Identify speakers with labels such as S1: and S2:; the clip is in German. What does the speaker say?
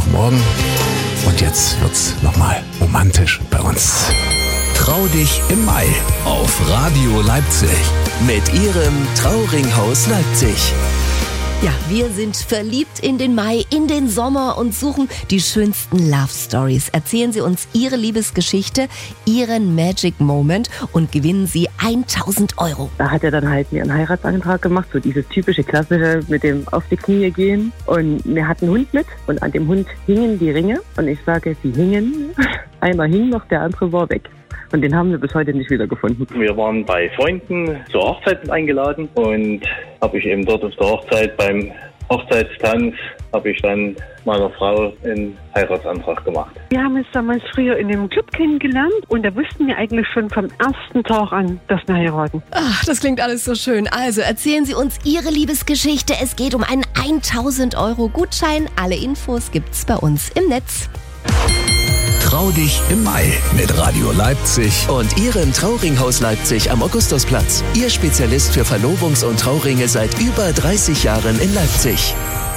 S1: Sonntagmorgen. Und jetzt wird's nochmal romantisch bei uns. Trau dich im Mai auf Radio Leipzig.
S2: Mit Ihrem Trauringhaus Leipzig.
S3: Ja, wir sind verliebt in den Mai, in den Sommer und suchen die schönsten Love Stories. Erzählen Sie uns Ihre Liebesgeschichte, Ihren Magic Moment und gewinnen Sie 1.000 €.
S4: Da hat er dann halt mir einen Heiratsantrag gemacht, so dieses typische klassische mit dem auf die Knie gehen. Und wir hatten einen Hund mit und an dem Hund hingen die Ringe. Und ich sage, sie hingen. Einer hing noch, der andere war weg. Und den haben wir bis heute nicht wiedergefunden.
S5: Wir waren bei Freunden zur Hochzeit eingeladen und habe ich eben dort auf der Hochzeit beim Hochzeitstanz habe ich dann meiner Frau einen Heiratsantrag gemacht.
S6: Wir haben uns damals früher in einem Club kennengelernt und da wussten wir eigentlich schon vom ersten Tag an, dass wir heiraten.
S3: Ach, das klingt alles so schön. Also erzählen Sie uns Ihre Liebesgeschichte. Es geht um einen 1.000 € Gutschein. Alle Infos gibt's bei uns im Netz.
S1: Trau dich im Mai mit Radio Leipzig.
S2: Und Ihrem Trauringhaus Leipzig am Augustusplatz. Ihr Spezialist für Verlobungs- und Trauringe seit über 30 Jahren in Leipzig.